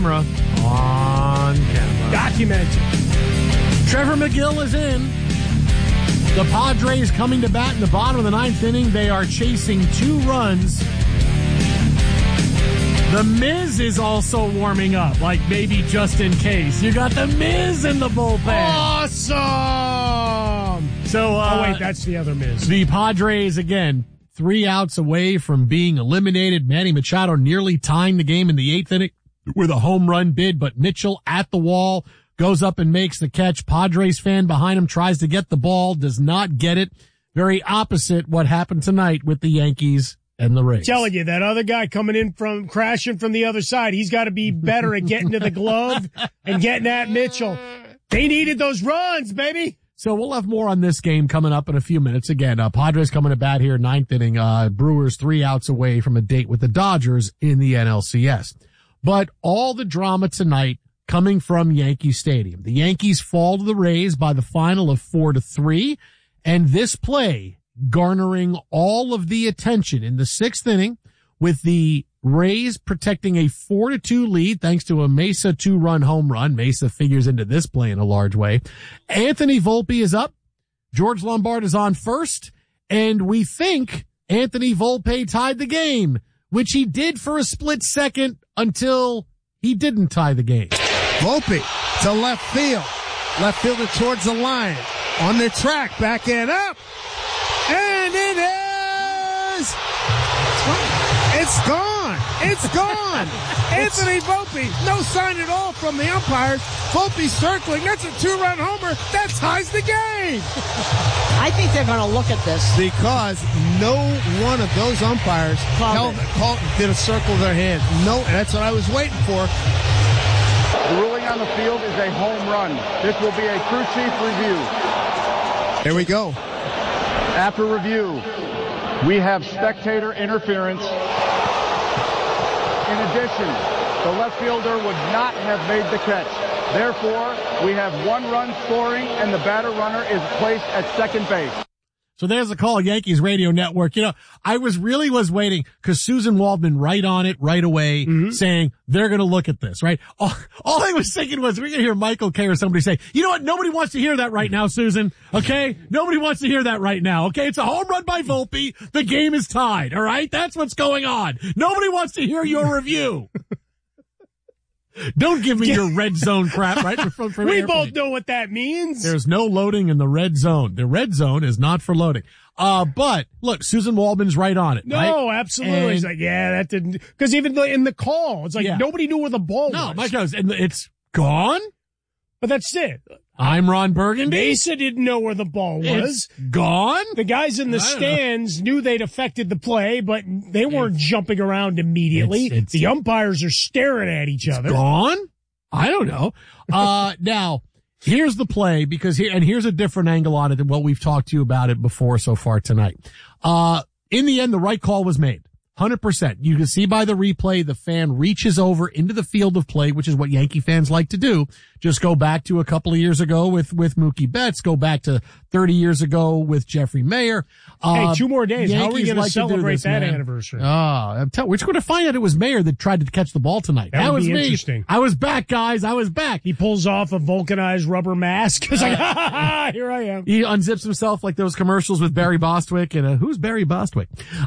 camera. On camera. Documented. Trevor McGill is in. The Padres coming to bat in the bottom of the ninth inning. They are chasing 2 runs. The Miz is also warming up, like maybe just in case. You got the Miz in the bullpen. Awesome! So, wait, that's the other Miz. The Padres, again, 3 outs away from being eliminated. Manny Machado nearly tying the game in the 8th inning with a home run bid, but Mitchell at the wall goes up and makes the catch. Padres fan behind him tries to get the ball, does not get it. Very opposite what happened tonight with the Yankees and the Rays. Telling you, that other guy coming in crashing from the other side, he's got to be better at getting to the glove and getting at Mitchell. They needed those runs, baby. So we'll have more on this game coming up in a few minutes. Again, Padres coming to bat here, 9th inning. Brewers 3 outs away from a date with the Dodgers in the NLCS. But all the drama tonight coming from Yankee Stadium. The Yankees fall to the Rays by the final of 4-3, and this play garnering all of the attention in the 6th inning with the Rays protecting a 4-2 lead thanks to a Mesa 2-run home run. Mesa figures into this play in a large way. Anthony Volpe is up. George Lombard is on first, and we think Anthony Volpe tied the game, which he did for a split second until he didn't tie the game. Volpe to left field. Left fielder towards the line. On the track, back and up. And it is. It's gone. It's gone. Anthony Volpe, no sign at all from the umpires. Volpe circling. That's a 2-run homer. That ties the game. I think they're going to look at this. Because no one of those umpires did a circle of their hand. No, that's what I was waiting for. The ruling on the field is a home run. This will be a crew chief review. There we go. After review, we have spectator interference. In addition, the left fielder would not have made the catch. Therefore, we have 1 run scoring, and the batter runner is placed at second base. So there's a call, Yankees Radio Network. You know, I was waiting because Susan Waldman right on it right away saying they're going to look at this, right? All I was thinking was we're going to hear Michael Kay or somebody say, you know what? Nobody wants to hear that right now, Susan. Okay? Nobody wants to hear that right now. Okay? It's a home run by Volpe. The game is tied. All right? That's what's going on. Nobody wants to hear your review. Don't give me your red zone crap, right? We both know what that means. There's no loading in the red zone. The red zone is not for loading. But look, Susan Waldman's right on it. No, right? absolutely. And He's like, yeah, that didn't, because even in the call, it's like nobody knew where the ball was. No, Mike goes, and it's gone. But that's it. I'm Ron Burgundy. Mesa didn't know where the ball was. It's gone? The guys in the stands knew they'd affected the play, but they weren't jumping around immediately. The umpires are staring at each other. Gone? I don't know. Now, here's the play, because here's a different angle on it than what we've talked to you about it before so far tonight. In the end, the right call was made. 100%. You can see by the replay, the fan reaches over into the field of play, which is what Yankee fans like to do. Just go back to a couple of years ago with Mookie Betts. Go back to 30 years ago with Jeffrey Mayer. Hey, 2 more days. Yankees How are we going to celebrate this, that man. anniversary? We're going to find out it was Mayer that tried to catch the ball tonight. That was would be me. interesting. I was back, guys. I was back. He pulls off a vulcanized rubber mask. He's like, ha, ha, ha, here I am. He unzips himself like those commercials with Barry Bostwick. And who's Barry Bostwick?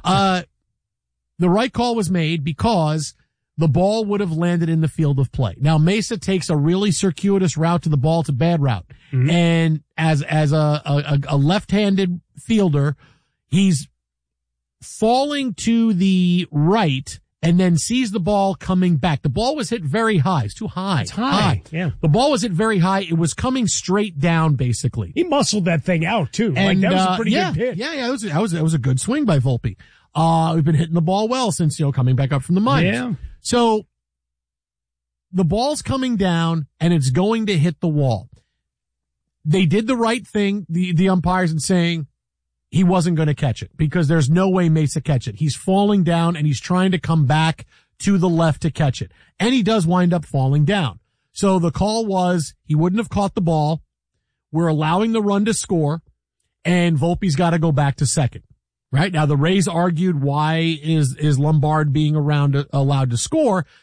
The right call was made because the ball would have landed in the field of play. Now, Mesa takes a really circuitous route to the ball. It's a bad route. Mm-hmm. And as a left-handed fielder, he's falling to the right and then sees the ball coming back. The ball was hit very high. It's too high. It's high. Yeah. The ball was hit very high. It was coming straight down, basically. He muscled that thing out, too. And, that was a pretty good pitch. Yeah. That was a good swing by Volpe. We've been hitting the ball well since, coming back up from the minors. Yeah. So the ball's coming down and it's going to hit the wall. They did the right thing, the umpires, in saying he wasn't going to catch it because there's no way Mesa catch it. He's falling down and he's trying to come back to the left to catch it. And he does wind up falling down. So the call was he wouldn't have caught the ball. We're allowing the run to score and Volpe's got to go back to second. Right now, the Rays argued why is Lombard being allowed to score?